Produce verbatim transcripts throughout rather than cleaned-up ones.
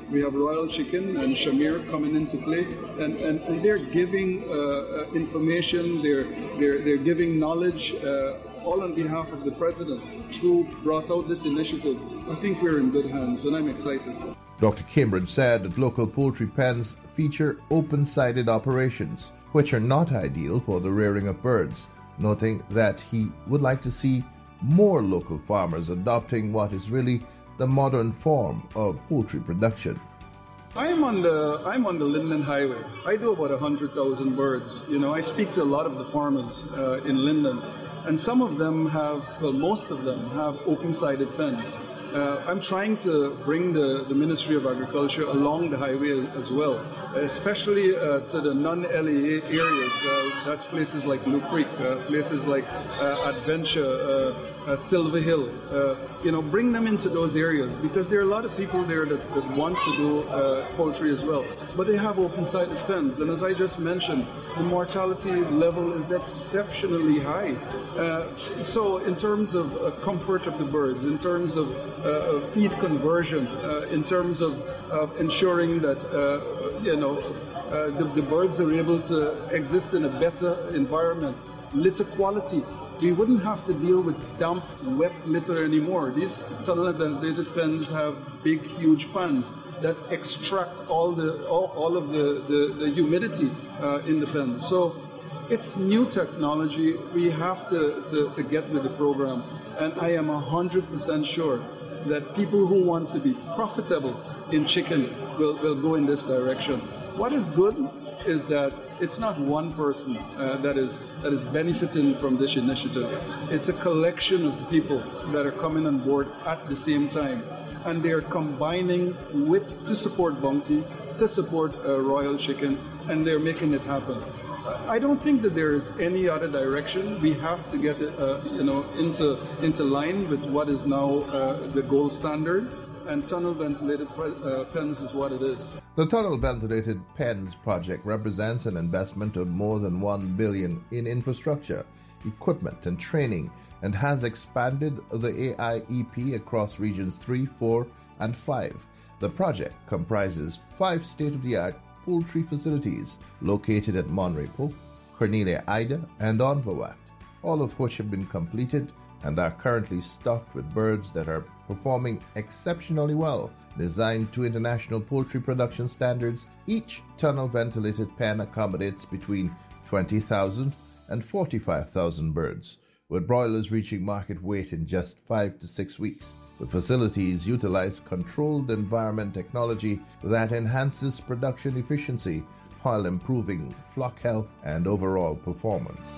We have Royal Chicken and Shamir coming into play, and, and, and they're giving uh, information, they're, they're, they're giving knowledge, uh, all on behalf of the President, who brought out this initiative. I think we're in good hands, and I'm excited. Doctor Cambridge said that local poultry pens feature open-sided operations, which are not ideal for the rearing of birds, noting that he would like to see more local farmers adopting what is really the modern form of poultry production. I'm on the I'm on the Linden Highway. I do about one hundred thousand birds. You know, I speak to a lot of the farmers uh, in Linden, and some of them have, well, most of them have open-sided pens. Uh, I'm trying to bring the, the Ministry of Agriculture along the highway as well, especially uh, to the non-L E A areas. Uh, that's places like Blue Creek, uh, places like uh, Adventure, uh, uh, Silver Hill. Uh, you know, bring them into those areas, because there are a lot of people there that, that want to do uh, poultry as well, but they have open-sided pens. And as I just mentioned, the mortality level is exceptionally high. Uh, so in terms of uh, comfort of the birds, in terms of Uh, of feed conversion, uh, in terms of, of ensuring that uh, you know uh, the, the birds are able to exist in a better environment. Litter quality. We wouldn't have to deal with damp, wet litter anymore. These tunnel ventilated pens have big, huge fans that extract all the all, all of the, the, the humidity uh, in the pen. So it's new technology. We have to, to, to get with the program, and I am one hundred percent sure that people who want to be profitable in chicken will, will go in this direction. What is good is that it's not one person uh, that is that is benefiting from this initiative. It's a collection of people that are coming on board at the same time, and they're combining with to support Bounty, to support uh, Royal Chicken, and they're making it happen. I don't think that there is any other direction. We have to get it, uh, you know, into into line with what is now uh, the gold standard, and tunnel ventilated pre- uh, pens is what it is. The Tunnel Ventilated Pens project represents an investment of more than one billion dollars in infrastructure, equipment, and training, and has expanded the A I E P across regions three, four, and five. The project comprises five state-of-the-art poultry facilities located at Monrepo, Cornelia Ida, and Onverwacht, all of which have been completed and are currently stocked with birds that are performing exceptionally well. Designed to international poultry production standards, each tunnel ventilated pen accommodates between twenty thousand and forty-five thousand birds, with broilers reaching market weight in just five to six weeks. The facilities utilize controlled environment technology that enhances production efficiency while improving flock health and overall performance.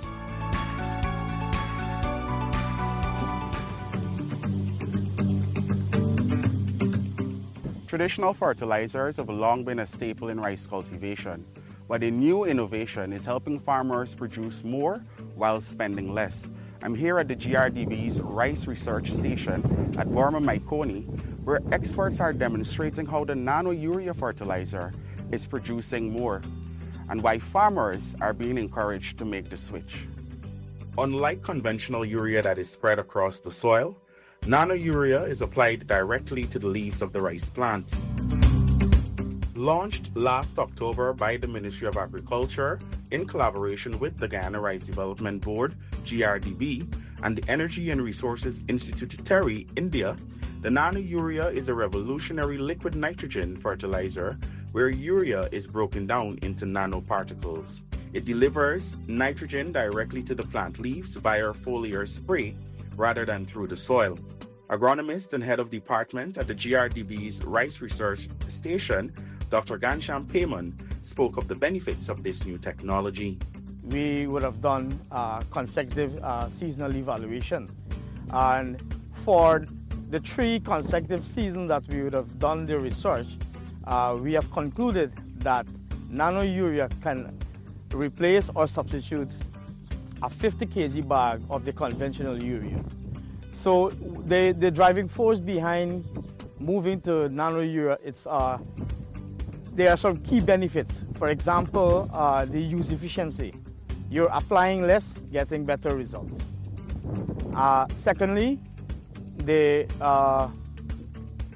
Traditional fertilizers have long been a staple in rice cultivation, but a new innovation is helping farmers produce more while spending less. I'm here at the G R D B's Rice Research Station at Borma-Maikoni, where experts are demonstrating how the nano-urea fertilizer is producing more and why farmers are being encouraged to make the switch. Unlike conventional urea that is spread across the soil, nano-urea is applied directly to the leaves of the rice plant. Launched last October by the Ministry of Agriculture in collaboration with the Guyana Rice Development Board, G R D B, and the Energy and Resources Institute Terry, India, the nano-urea is a revolutionary liquid nitrogen fertilizer where urea is broken down into nanoparticles. It delivers nitrogen directly to the plant leaves via foliar spray rather than through the soil. Agronomist and head of department at the G R D B's Rice Research Station, Doctor Ghanshyam Payman, spoke of the benefits of this new technology. We would have done uh, consecutive uh, seasonal evaluation, and for the three consecutive seasons that we would have done the research, uh, we have concluded that nano-urea can replace or substitute a fifty kilogram bag of the conventional urea. So the, the driving force behind moving to nano-urea, it's, uh, there are some key benefits. For example, uh, the use efficiency. You're applying less, getting better results. Uh, secondly, the, uh,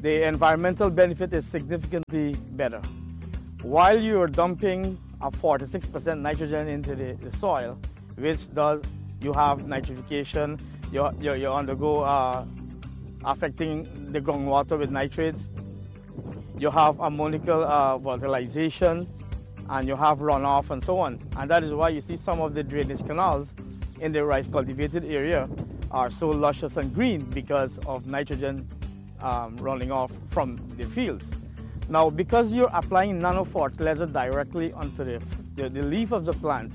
the environmental benefit is significantly better. While you're dumping a forty-six percent nitrogen into the, the soil, which does, you have nitrification, you, you, you undergo uh, affecting the groundwater with nitrates, you have ammonical uh, volatilization, and you have runoff and so on. And that is why you see some of the drainage canals in the rice cultivated area are so luscious and green because of nitrogen um, running off from the fields. Now, because you're applying nano fertilizer directly onto the, the, the leaf of the plant,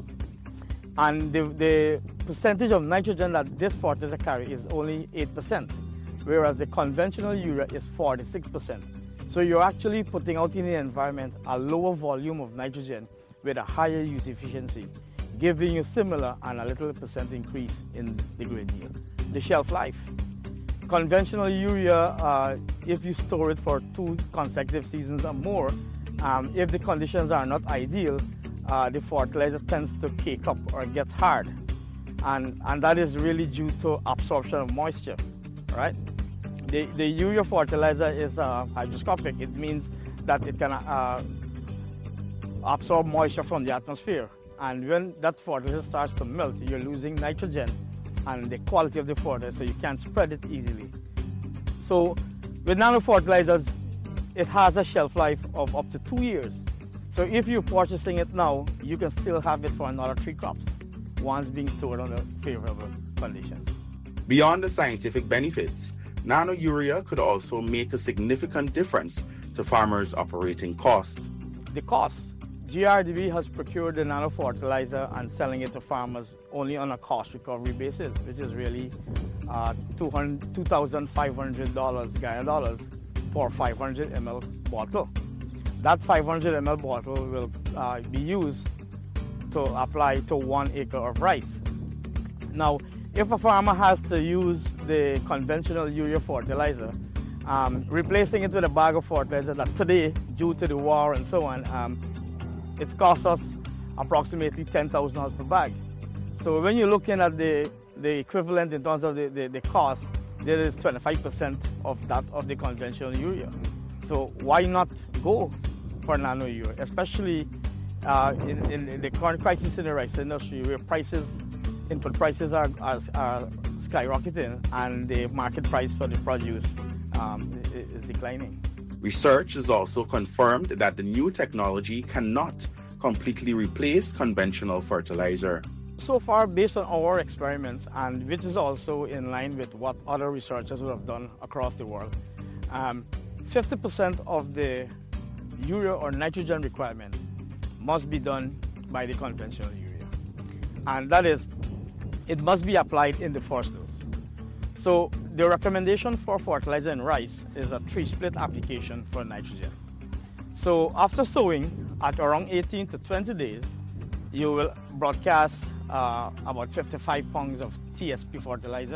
and the, the percentage of nitrogen that this fertilizer carries is only eight percent, whereas the conventional urea is forty-six percent. So you're actually putting out in the environment a lower volume of nitrogen with a higher use efficiency, giving you similar and a little percent increase in the grain yield. The shelf life. Conventional urea, uh, if you store it for two consecutive seasons or more, um, if the conditions are not ideal, uh, the fertilizer tends to cake up or gets hard. And, and that is really due to absorption of moisture, right? The, the urea fertilizer is uh, hygroscopic. It means that it can uh, absorb moisture from the atmosphere. And when that fertilizer starts to melt, you're losing nitrogen and the quality of the fertilizer, so you can't spread it easily. So with nano fertilizers, it has a shelf life of up to two years. So if you're purchasing it now, you can still have it for another three crops, once being stored under favorable conditions. Beyond the scientific benefits, nano urea could also make a significant difference to farmers' operating cost. The cost. G R D B has procured the nano fertilizer and selling it to farmers only on a cost recovery basis, which is really uh, two thousand five hundred dollars Guyana dollars for five hundred milliliter bottle. That five hundred milliliter bottle will uh, be used to apply to one acre of rice. Now, if a farmer has to use the conventional urea fertilizer, um, replacing it with a bag of fertilizer that today, due to the war and so on, um, it costs us approximately ten thousand dollars per bag. So when you're looking at the, the equivalent in terms of the, the, the cost, there is twenty-five percent of that of the conventional urea. So why not go for nano urea, especially uh, in, in, in the current crisis in the rice industry where prices, input prices are, are, are skyrocketing and the market price for the produce um, is declining. Research has also confirmed that the new technology cannot completely replace conventional fertilizer. So far, based on our experiments, and which is also in line with what other researchers would have done across the world, um, fifty percent of the urea or nitrogen requirement must be done by the conventional urea. And that is, it must be applied in the first dose. So the recommendation for fertilizer in rice is a three-split application for nitrogen. So after sowing, at around eighteen to twenty days, you will broadcast uh, about fifty-five pounds of T S P fertilizer,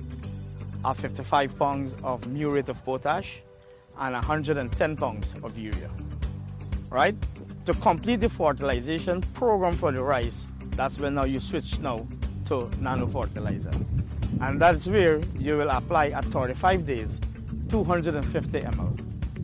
uh, fifty-five pounds of muriate of potash, and one hundred ten pounds of urea. Right? To complete the fertilization program for the rice, that's when now you switch now to nano fertilizer. And that's where you will apply at thirty-five days, two hundred fifty milliliters.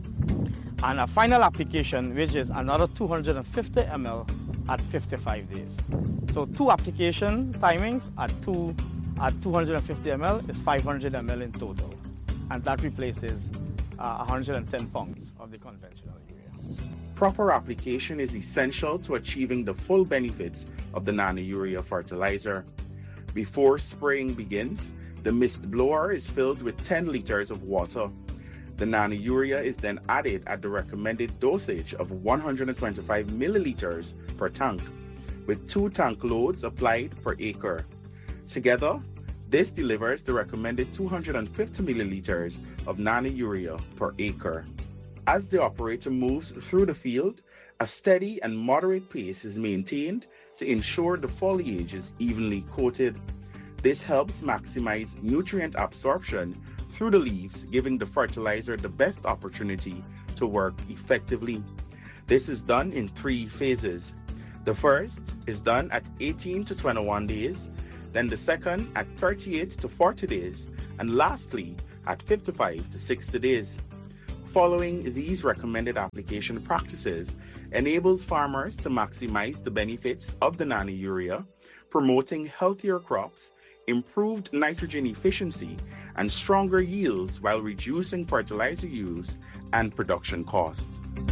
And a final application, which is another two hundred fifty milliliters at fifty-five days. So two application timings at two at two hundred fifty milliliters is five hundred milliliters in total. And that replaces uh, one hundred ten pounds of the conventional urea. Proper application is essential to achieving the full benefits of the nano urea fertilizer. Before spraying begins, the mist blower is filled with ten liters of water. The nano urea is then added at the recommended dosage of one hundred twenty-five milliliters per tank, with two tank loads applied per acre. Together, this delivers the recommended two hundred fifty milliliters of nano urea per acre. As the operator moves through the field, a steady and moderate pace is maintained to ensure the foliage is evenly coated. This helps maximize nutrient absorption through the leaves, giving the fertilizer the best opportunity to work effectively. This is done in three phases. The first is done at eighteen to twenty-one days, then the second at thirty-eight to forty days, and lastly at fifty-five to sixty days. Following these recommended application practices enables farmers to maximize the benefits of the nano-urea, promoting healthier crops, improved nitrogen efficiency, and stronger yields while reducing fertilizer use and production costs.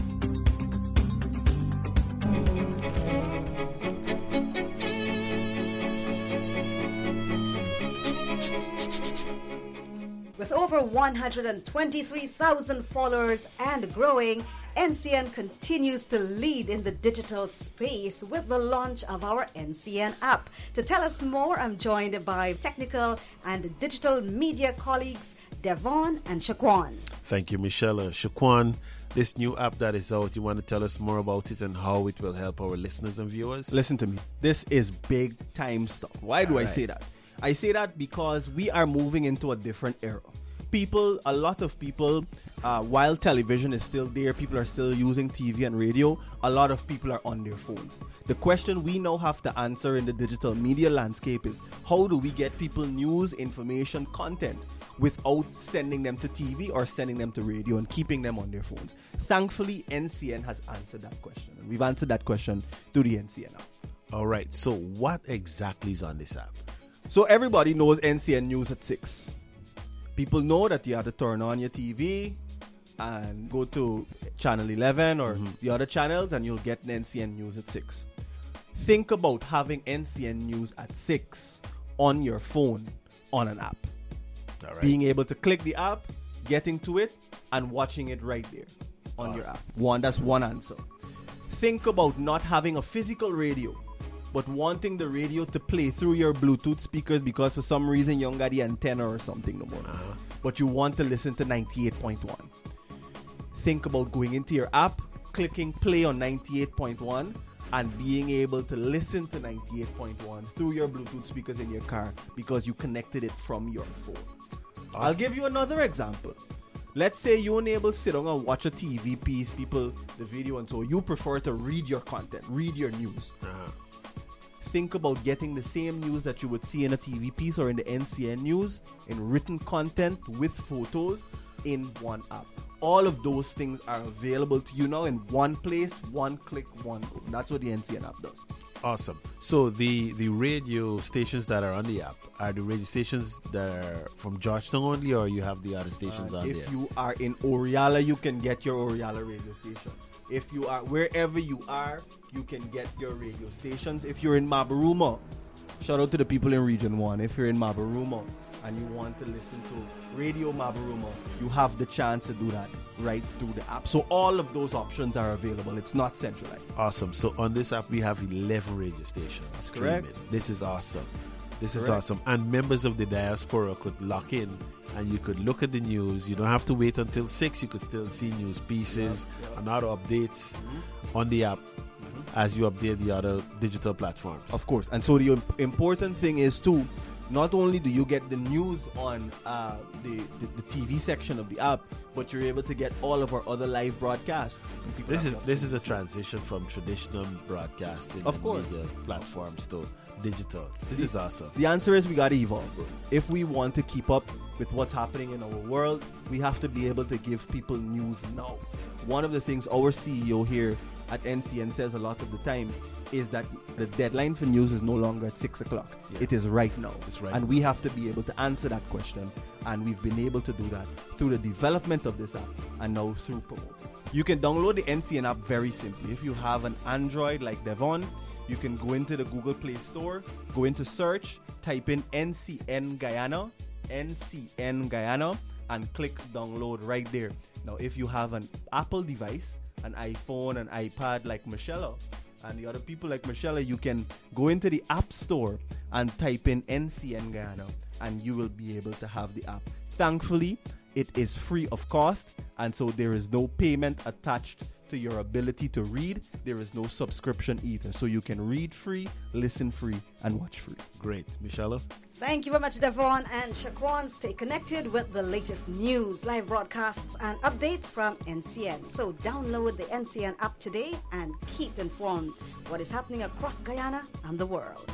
With over one hundred twenty-three thousand followers and growing, N C N continues to lead in the digital space with the launch of our N C N app. To tell us more, I'm joined by technical and digital media colleagues Devon and Shaquan. Thank you, Michelle. Uh, Shaquan, this new app that is out, you want to tell us more about it and how it will help our listeners and viewers? Listen to me. This is big time stuff. Why do All I right. say that? I say that because we are moving into a different era. People, a lot of people, uh, while television is still there, people are still using T V and radio, a lot of people are on their phones. The question we now have to answer in the digital media landscape is, how do we get people news, information, content without sending them to T V or sending them to radio and keeping them on their phones? Thankfully, N C N has answered that question. And we've answered that question through the N C N app. All right, so what exactly is on this app? So everybody knows N C N News at six. People know that you have to turn on your T V and go to channel eleven or mm-hmm. the other channels and you'll get N C N News at six. Think about having N C N News at six on your phone on an app. All right. Being able to click the app, getting to it, and watching it right there on Awesome. your app. One, that's one answer. Think about not having a physical radio, but wanting the radio to play through your Bluetooth speakers because for some reason you don't got the antenna or something no more. Uh-huh. But you want to listen to ninety-eight point one. Think about going into your app, clicking play on ninety-eight point one, and being able to listen to ninety-eight point one through your Bluetooth speakers in your car because you connected it from your phone. Awesome. I'll give you another example. Let's say you're unable to sit down and watch a T V piece, people, the video, and so you prefer to read your content, read your news. Uh-huh. Think about getting the same news that you would see in a T V piece or in the N C N News in written content with photos in one app. All of those things are available to you now in one place, one click, one go. That's what the N C N app does. Awesome. So the, the radio stations that are on the app, are the radio stations that are from Georgetown only, or you have the other stations uh, on if there? If you are in Oriala, you can get your Oriala radio station. If you are wherever you are, you can get your radio stations. If you're in Mabaruma, shout out to the people in Region one. If you're in Mabaruma and you want to listen to Radio Mabaruma, you have the chance to do that right through the app. So all of those options are available. It's not centralized. Awesome. So on this app, we have eleven radio stations. That's correct. This is awesome. This correct. is awesome. And members of the diaspora could lock in and you could look at the news. You don't have to wait until six. You could still see news pieces yep, yep. and other updates mm-hmm. on the app mm-hmm. as you update the other digital platforms. Of course. And so the imp- important thing is too, not only do you get the news on uh, the, the, the T V section of the app, but you're able to get all of our other live broadcasts. This is this is a transition from traditional broadcasting of and course. media platforms to digital. This the, is awesome. The answer is we got to evolve, bro. If we want to keep up with what's happening in our world, we have to be able to give people news now. One of the things our C E O here at N C N says a lot of the time is that the deadline for news is no longer at six o'clock. Yeah. It is right now. It's right and now. We have to be able to answer that question. And we've been able to do that through the development of this app and now through promoting. You can download the N C N app very simply. If you have an Android like Devon, you can go into the Google Play Store, go into search, type in N C N Guyana, N C N Guyana, and click download right there. Now, if you have an Apple device, an iPhone, an iPad like Michelle and the other people like Michelle, you can go into the App Store and type in N C N Guyana, and you will be able to have the app. Thankfully, it is free of cost, and so there is no payment attached to your ability to read. There is no subscription either. So you can read free, listen free, and watch free. Great. Michelle? Thank you very much, Devon and Shaquan. Stay connected with the latest news, live broadcasts, and updates from N C N. So download the N C N app today and keep informed what is happening across Guyana and the world.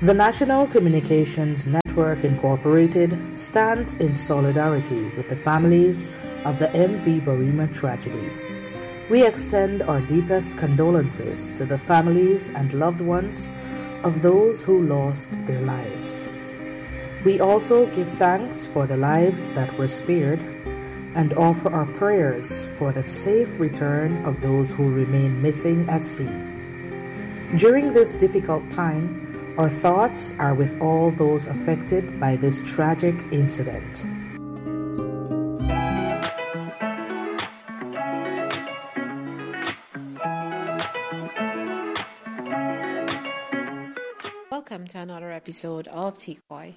The National Communications Network Incorporated stands in solidarity with the families of the M V Barima tragedy. We extend our deepest condolences to the families and loved ones of those who lost their lives. We also give thanks for the lives that were spared and offer our prayers for the safe return of those who remain missing at sea. During this difficult time, our thoughts are with all those affected by this tragic incident. Welcome to another episode of Tikoi.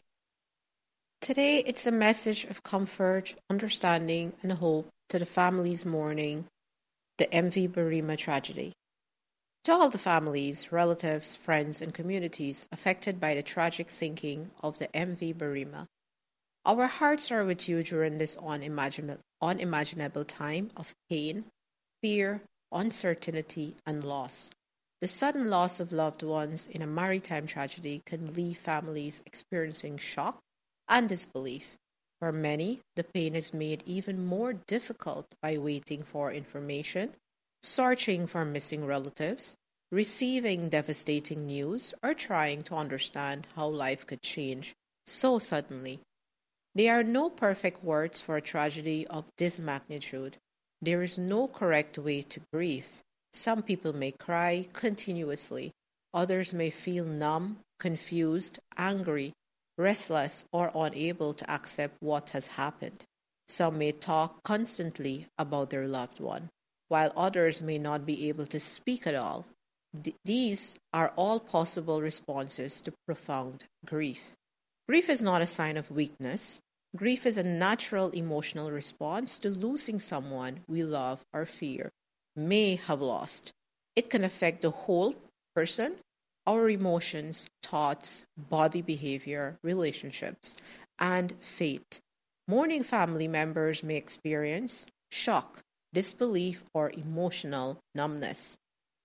Today, it's a message of comfort, understanding, and hope to the families mourning the M V Barima tragedy. To all the families, relatives, friends, and communities affected by the tragic sinking of the M V Barima, our hearts are with you during this unimaginable, unimaginable time of pain, fear, uncertainty, and loss. The sudden loss of loved ones in a maritime tragedy can leave families experiencing shock and disbelief. For many, the pain is made even more difficult by waiting for information, searching for missing relatives, receiving devastating news, or trying to understand how life could change so suddenly. There are no perfect words for a tragedy of this magnitude. There is no correct way to grieve. Some people may cry continuously. Others may feel numb, confused, angry, restless, or unable to accept what has happened. Some may talk constantly about their loved one, while others may not be able to speak at all. Th- these are all possible responses to profound grief. Grief is not a sign of weakness. Grief is a natural emotional response to losing someone we love or fear may have lost. It can affect the whole person, our emotions, thoughts, body behavior, relationships, and fate. Mourning family members may experience shock, disbelief, or emotional numbness,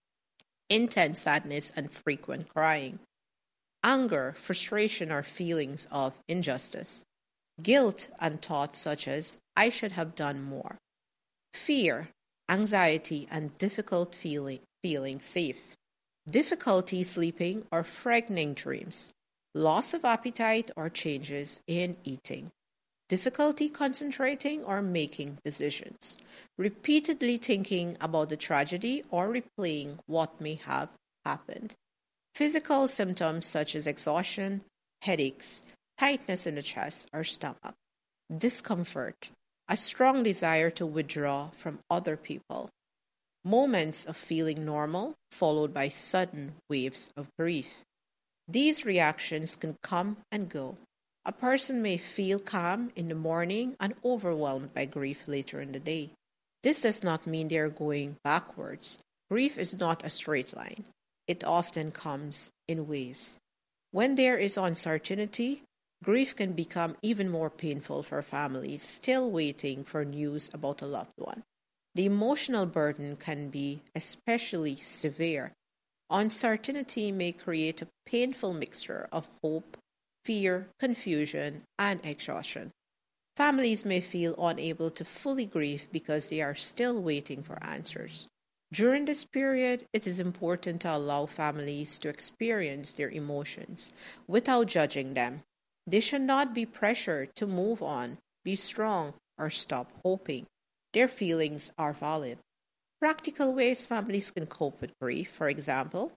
intense sadness, and frequent crying, anger, frustration, or feelings of injustice, guilt, and thoughts such as, I should have done more, fear, anxiety, and difficult feeling, feeling safe, difficulty sleeping or frightening dreams, loss of appetite or changes in eating, difficulty concentrating or making decisions, repeatedly thinking about the tragedy or replaying what may have happened, physical symptoms such as exhaustion, headaches, tightness in the chest or stomach, discomfort, a strong desire to withdraw from other people, moments of feeling normal followed by sudden waves of grief. These reactions can come and go. A person may feel calm in the morning and overwhelmed by grief later in the day. This does not mean they are going backwards. Grief is not a straight line. It often comes in waves. When there is uncertainty, grief can become even more painful for families still waiting for news about a loved one. The emotional burden can be especially severe. Uncertainty may create a painful mixture of hope, fear, confusion, and exhaustion. Families may feel unable to fully grieve because they are still waiting for answers. During this period, it is important to allow families to experience their emotions without judging them. They should not be pressured to move on, be strong, or stop hoping. Their feelings are valid. Practical ways families can cope with grief, for example.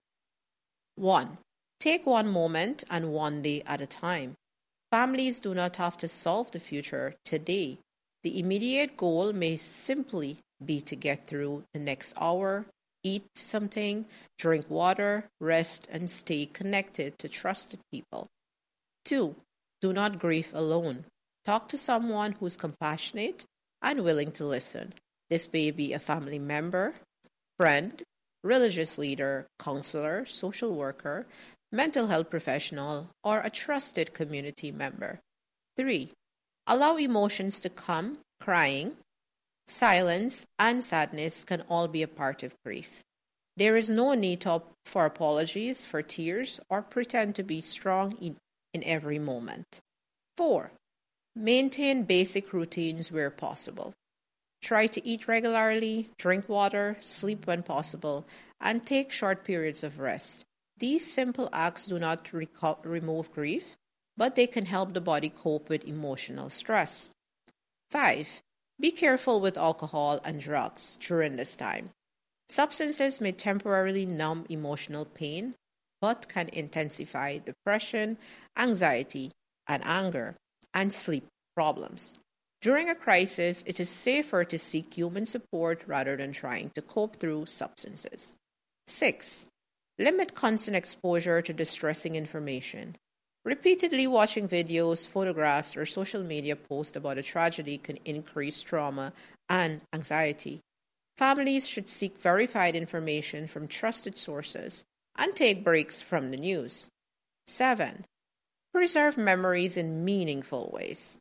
one. Take one moment and one day at a time. Families do not have to solve the future today. The immediate goal may simply be to get through the next hour, eat something, drink water, rest, and stay connected to trusted people. two. Do not grieve alone. Talk to someone who's compassionate and willing to listen. This may be a family member, friend, religious leader, counselor, social worker, mental health professional, or a trusted community member. three. Allow emotions to come. Crying, silence, and sadness can all be a part of grief. There is no need to, for apologies, for tears, or pretend to be strong in, in every moment. Four, maintain basic routines where possible. Try to eat regularly, drink water, sleep when possible, and take short periods of rest. These simple acts do not reco- remove grief, but they can help the body cope with emotional stress. Five, be careful with alcohol and drugs during this time. Substances may temporarily numb emotional pain, but can intensify depression, anxiety, and anger, and sleep problems. During a crisis, it is safer to seek human support rather than trying to cope through substances. Six, limit constant exposure to distressing information. Repeatedly watching videos, photographs, or social media posts about a tragedy can increase trauma and anxiety. Families should seek verified information from trusted sources and take breaks from the news. Seven, preserve memories in meaningful ways.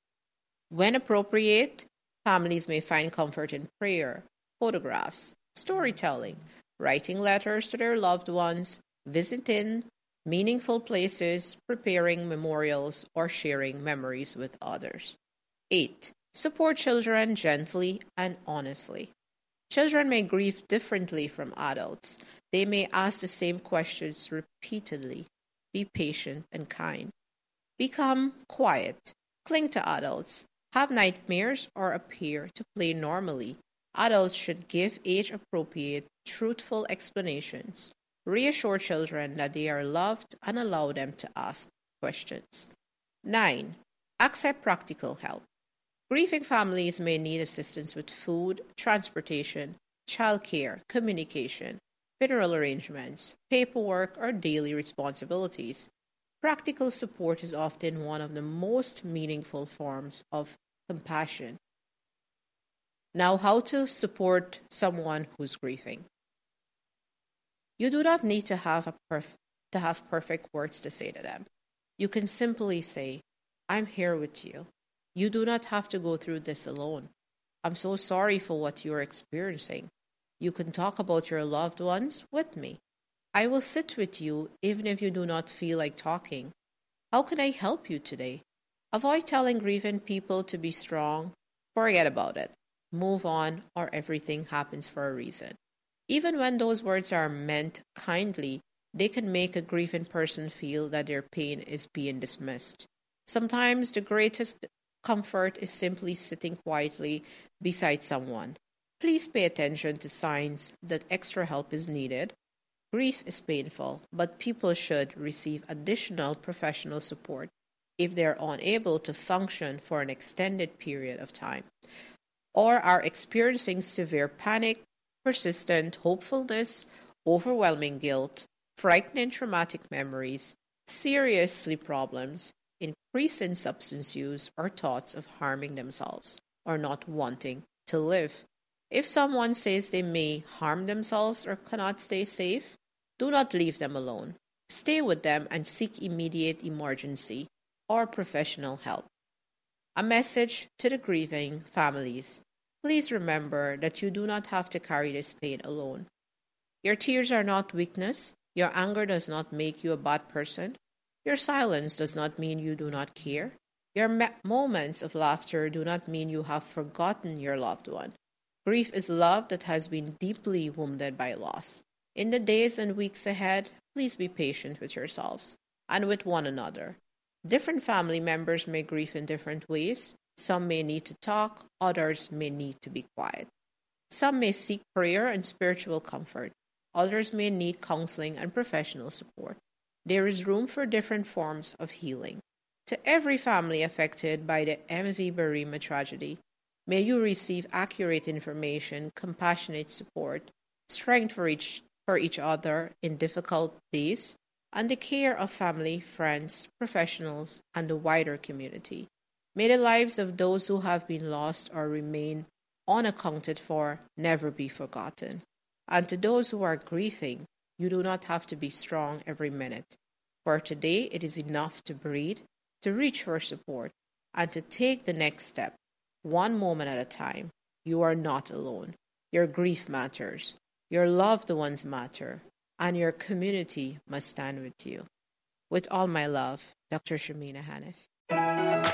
When appropriate, families may find comfort in prayer, photographs, storytelling, writing letters to their loved ones, visiting meaningful places, preparing memorials, or sharing memories with others. Eight, support children gently and honestly. Children may grieve differently from adults. They may ask the same questions repeatedly. Be patient and kind. Become quiet. Cling to adults. Have nightmares or appear to play normally. Adults should give age-appropriate, truthful explanations. Reassure children that they are loved and allow them to ask questions. Nine, accept practical help. Grieving families may need assistance with food, transportation, childcare, communication, funeral arrangements, paperwork, or daily responsibilities. Practical support is often one of the most meaningful forms of compassion. Now, how to support someone who's grieving. You do not need to have a perf- to have perfect words to say to them. You can simply say, "I'm here with you. You do not have to go through this alone. I'm so sorry for what you're experiencing. You can talk about your loved ones with me. I will sit with you even if you do not feel like talking. How can I help you today?" Avoid telling grieving people to be strong. Forget about it. Move on, or everything happens for a reason. Even when those words are meant kindly, they can make a grieving person feel that their pain is being dismissed. Sometimes the greatest comfort is simply sitting quietly beside someone. Please pay attention to signs that extra help is needed. Grief is painful, but people should receive additional professional support if they are unable to function for an extended period of time, or are experiencing severe panic, persistent hopefulness, overwhelming guilt, frightening traumatic memories, serious sleep problems, increase in substance use, or thoughts of harming themselves or not wanting to live. If someone says they may harm themselves or cannot stay safe, do not leave them alone. Stay with them and seek immediate emergency or professional help. A message to the grieving families. Please remember that you do not have to carry this pain alone. Your tears are not weakness. Your anger does not make you a bad person. Your silence does not mean you do not care. Your me- moments of laughter do not mean you have forgotten your loved one. Grief is love that has been deeply wounded by loss. In the days and weeks ahead, please be patient with yourselves and with one another. Different family members may grieve in different ways. Some may need to talk, others may need to be quiet. Some may seek prayer and spiritual comfort. Others may need counseling and professional support. There is room for different forms of healing. To every family affected by the M V Barima tragedy, may you receive accurate information, compassionate support, strength for each, for each other in difficult days, and the care of family, friends, professionals, and the wider community. May the lives of those who have been lost or remain unaccounted for never be forgotten. And to those who are grieving, you do not have to be strong every minute. For today, it is enough to breathe, to reach for support, and to take the next step, one moment at a time. You are not alone. Your grief matters. Your loved ones matter, and your community must stand with you. With all my love, Doctor Shamina Hanif.